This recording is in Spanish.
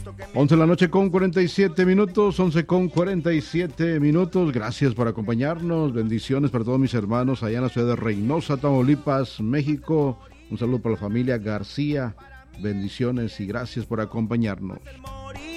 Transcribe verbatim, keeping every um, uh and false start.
once de la noche con cuarenta y siete minutos, once con cuarenta y siete minutos. Gracias por acompañarnos. Bendiciones para todos mis hermanos allá en la ciudad de Reynosa, Tamaulipas, México. Un saludo para la familia García. Bendiciones y gracias por acompañarnos.